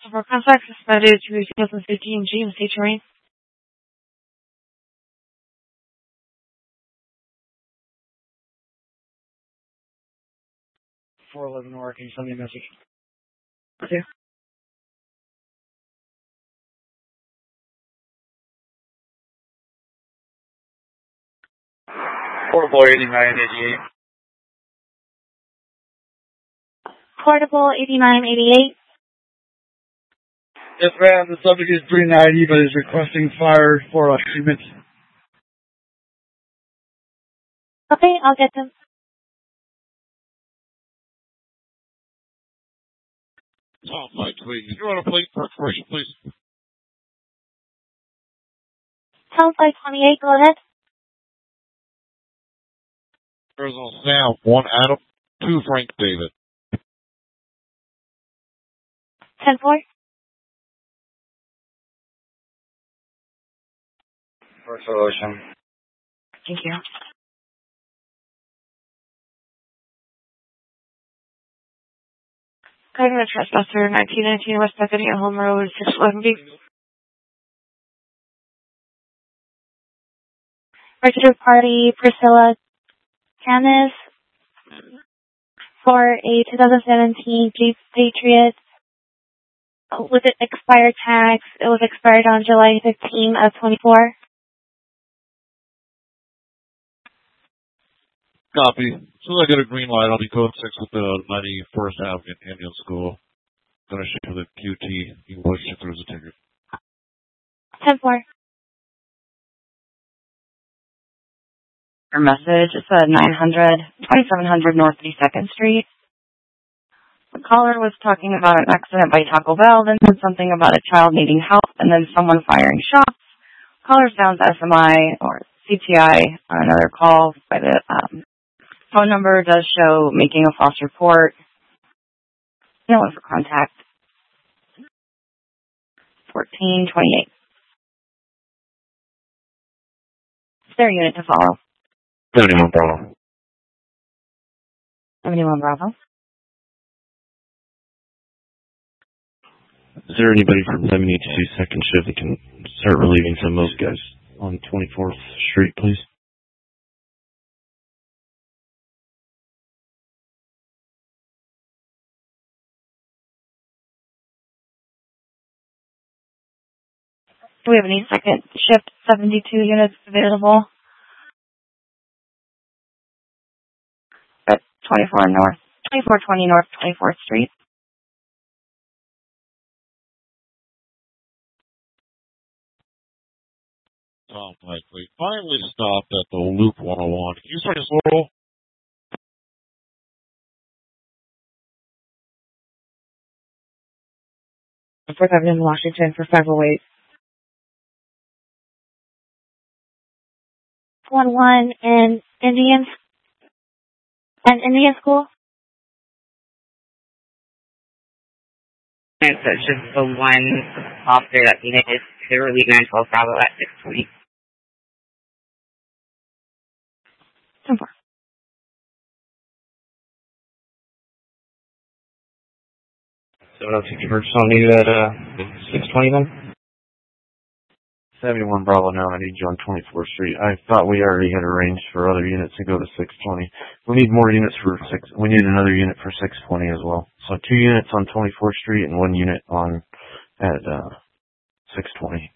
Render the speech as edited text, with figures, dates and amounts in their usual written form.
For contact suspended to 2015 GMC Terrain. 411 Nora, can you send me a message? Okay. 8988. Portable 8988. Yes, ma'am. The subject is 390, but is requesting fire for treatment. Okay, I'll get them. Top light, please. You want a plate for expiration, please? Sounds like 28, go ahead. Arizona Sam, 1 Adam, 2 Frank David. 10-4. First solution. Thank you. Guiding the trespasser, 1919 West Bethany at Home Road, 611B. Registered party, Priscilla Canis, for a 2017 Jeep Patriot with an expired tax. It was expired on July 15 of 24. Copy. As soon as I get a green light, I'll be code 6 with the 91st Avenue Indian School. Gonna ship to the QT. You can ship through the ticket. 10-4. Her message, it's at 2700 North 32nd Street. The caller was talking about an accident by Taco Bell, then said something about a child needing help, and then someone firing shots. Caller sounds SMI or CTI on another call by the phone number does show making a false report. No one for contact. 1428. Is there a unit to follow? 71 Bravo. 71 Bravo. Is there anybody from 72 second shift that can start relieving some of those guys on 24th Street, please? Do we have any second shift 72 units available? At 2420 North 24th Street. Top light, please. Finally stopped at the Loop 101. Can you start your slow roll? Fourth Avenue in Washington for 508. 1-1 in Indian School. And so it's just the one officer that unit is to relieve 912 Bravo at 620. 10-4. So what else you converge on you at 620 then? 71 Bravo now, I need you on 24th Street. I thought we already had arranged for other units to go to 620. We need more units for we need another unit for 620 as well. So 2 units on 24th Street and 1 unit on at 620.